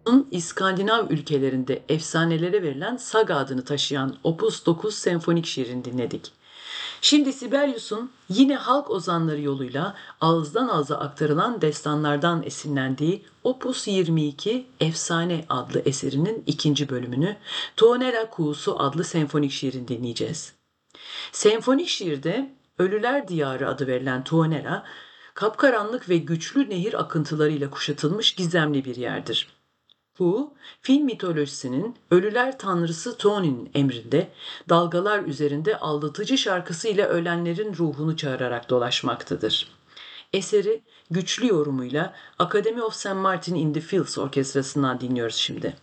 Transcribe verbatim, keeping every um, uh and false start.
İskandinav ülkelerinde efsanelere verilen saga adını taşıyan Opus dokuz senfonik şiirini dinledik. Şimdi Sibelius'un yine halk ozanları yoluyla ağızdan ağza aktarılan destanlardan esinlendiği Opus yirmi iki Efsane adlı eserinin ikinci bölümünü Tuonela Kuğusu adlı senfonik şiirini dinleyeceğiz. Senfonik şiirde Ölüler Diyarı adı verilen Tuonela, kapkaranlık ve güçlü nehir akıntılarıyla kuşatılmış gizemli bir yerdir. Bu, Fin mitolojisinin ölüler tanrısı Tuoni'nin emrinde dalgalar üzerinde aldatıcı şarkısıyla ölenlerin ruhunu çağırarak dolaşmaktadır. Eseri güçlü yorumuyla Academy of Saint Martin in the Fields orkestrasından dinliyoruz şimdi.